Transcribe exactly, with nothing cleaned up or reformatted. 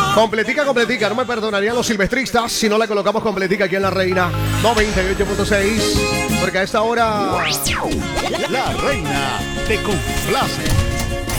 Completica, completica. No me perdonarían los silvestristas si no la colocamos completica aquí en La Reina noventa y ocho punto seis. Porque a esta hora... La Reina te complace.